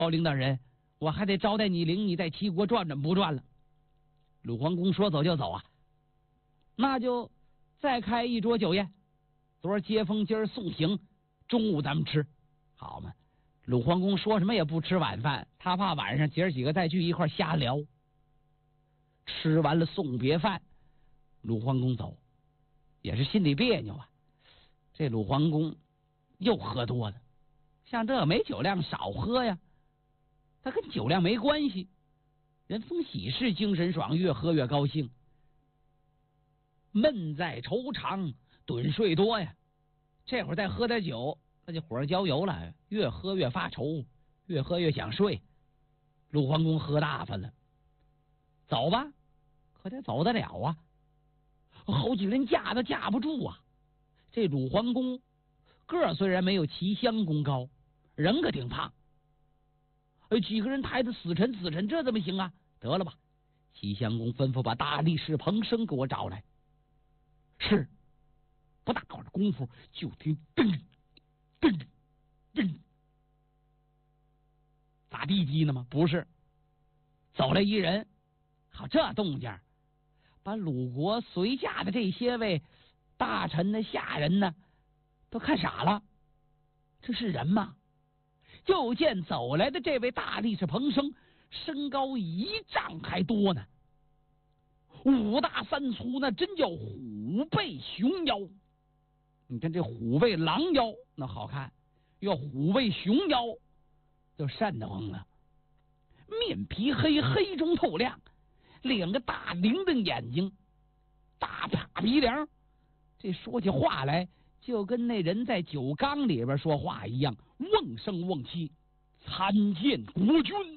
哦，领导人，我还得招待你，领你在齐国转转不转了。鲁桓公说走就走啊，那就再开一桌酒宴。昨儿接风，今儿送行，中午咱们吃，好嘛？鲁桓公说什么也不吃晚饭，他怕晚上姐儿几个再聚一块瞎聊。吃完了送别饭，鲁桓公走，也是心里别扭啊。这鲁桓公又喝多了，像这没酒量少喝呀，他跟酒量没关系。人逢喜事精神爽，越喝越高兴。闷在愁肠，盹睡多呀。这会儿再喝点酒，那就火上浇油了，越喝越发愁，越喝越想睡。鲁桓公喝大发了，走吧，可得走得了啊！好几个人架都架不住啊！这鲁桓公个儿虽然没有齐襄公高，人可挺胖。几个人抬得死沉死沉，这怎么行啊？得了吧！齐襄公吩咐把大力士彭生给我找来。是，不大会儿的功夫，就听噔噔噔，咋地基呢吗？不是，走来一人。好，这动静把鲁国随驾的这些位大臣呢、下人呢，都看傻了。这是人吗？就见走来的这位大力士彭生，身高1丈还多呢，5大3粗，那真叫虎背熊腰。你看这虎背狼腰那好看，要虎背熊腰就瘆得慌了。面皮黑，黑中透亮，2个大铃铛眼睛，大鼻梁，这说起话来就跟那人在酒缸里边说话一样，瓮声瓮气，参见国君。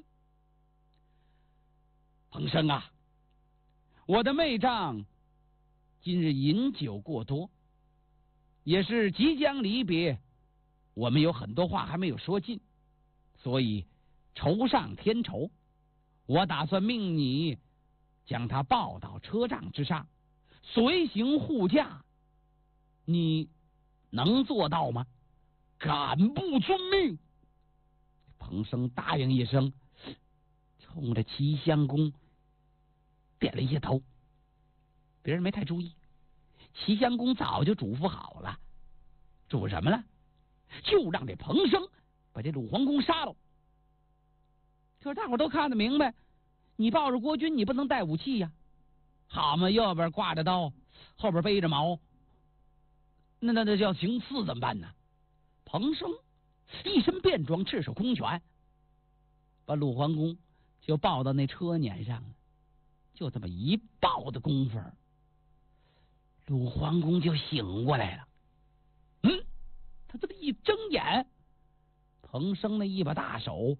彭生啊，我的妹丈今日饮酒过多，也是即将离别，我们有很多话还没有说尽，所以愁上添愁。我打算命你将他抱到车帐之上，随行护驾，你能做到吗？敢不遵命？彭生答应一声，冲着齐襄公点了一下头。别人没太注意，齐襄公早就嘱咐好了，嘱什么了？就让这彭生把这鲁桓公杀了。可是大伙都看得明白，你抱着国君，你不能带武器呀。好嘛，右边挂着刀，后边背着矛，那叫行刺怎么办呢？彭生一身便装，赤手空拳，把鲁桓公就抱到那车辇上了。就这么一抱的功夫，鲁桓公就醒过来了。他这么一睁眼，彭生那一把大手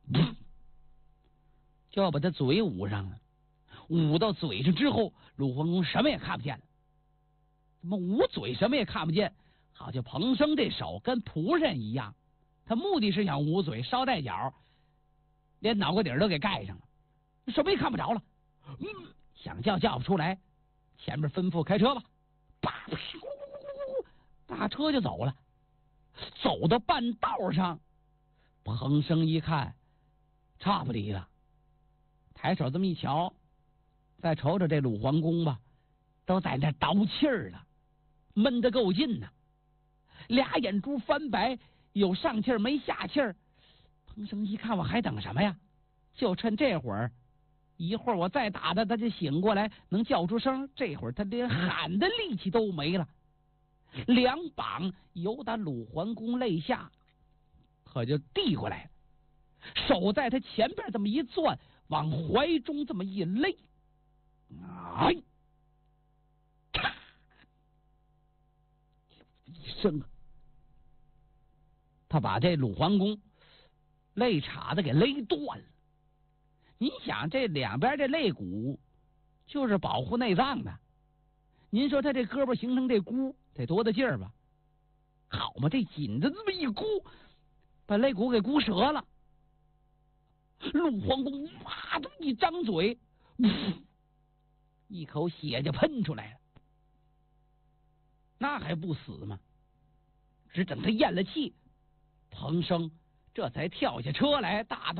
就要把他嘴捂上了。捂到嘴上之后，鲁桓公什么也看不见了。怎么捂嘴什么也看不见？好像彭生这手跟蒲扇一样，他目的是想捂嘴，捎带脚连脑瓜顶都给盖上了，什么也看不着了。想叫不出来，前面吩咐开车吧，叭，大车就走了。走到半道上，彭生一看差不离了，抬手这么一瞧，再瞅瞅这鲁桓公吧，都在那倒气儿了，闷得够劲呢，俩眼珠翻白，有上气儿没下气儿。彭生一看，我还等什么呀？就趁这会儿，一会儿我再打他，他就醒过来，能叫出声。这会儿他连喊的力气都没了，两膀由打鲁桓公肋下，可就递过来了，手在他前边这么一攥，往怀中这么一勒，哎，咔一声，他把这鲁桓公肋叉子给勒断了。你想这两边这肋骨就是保护内脏的，您说他这胳膊形成这箍得多大劲儿吧？好嘛，这紧着这么一箍，把肋骨给箍折了。鲁桓公哇的一张嘴，一口血就喷出来了。那还不死吗？只等他咽了气，彭生这才跳下车来，大